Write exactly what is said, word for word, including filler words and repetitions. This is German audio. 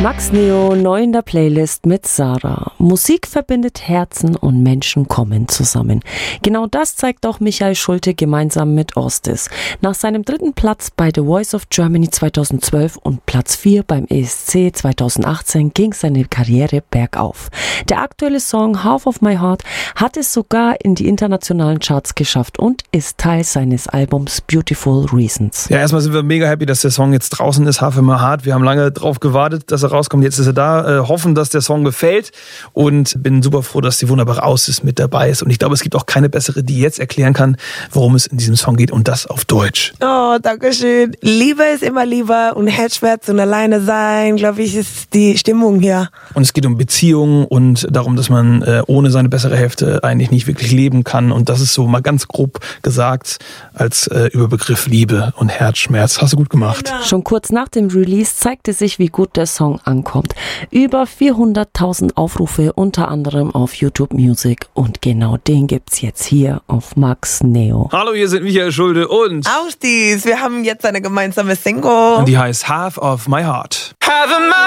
Max Neo neu in der Playlist mit Sarah. Musik verbindet Herzen und Menschen kommen zusammen. Genau das zeigt auch Michael Schulte gemeinsam mit Ostis. Nach seinem dritten Platz bei The Voice of Germany zweitausendzwölf und Platz vier beim E S C zweitausendachtzehn ging seine Karriere bergauf. Der aktuelle Song Half of My Heart hat es sogar in die internationalen Charts geschafft und ist Teil seines Albums Beautiful Reasons. Ja, erstmal sind wir mega happy, dass der Song jetzt draußen ist, Half of My Heart. Wir haben lange drauf gewartet, dass er rauskommt. Jetzt ist er da. Äh, hoffen, dass der Song gefällt und bin super froh, dass die wunderbare Ausis mit dabei ist. Und ich glaube, es gibt auch keine bessere, die jetzt erklären kann, worum es in diesem Song geht und das auf Deutsch. Oh, danke schön. Liebe ist immer lieber und Herzschmerz und alleine sein, glaube ich, ist die Stimmung hier. Und es geht um Beziehungen und darum, dass man äh, ohne seine bessere Hälfte eigentlich nicht wirklich leben kann. Und das ist so mal ganz grob gesagt als äh, Überbegriff Liebe und Herzschmerz. Hast du gut gemacht. Genau. Schon kurz nach dem Release zeigte sich, wie gut der Song ankommt. Über vierhunderttausend Aufrufe, unter anderem auf YouTube Music. Und genau den gibt's jetzt hier auf Max Neo. Hallo, hier sind Michael Schulte und Austis, wir haben jetzt eine gemeinsame Single. und die heißt Half of My Heart.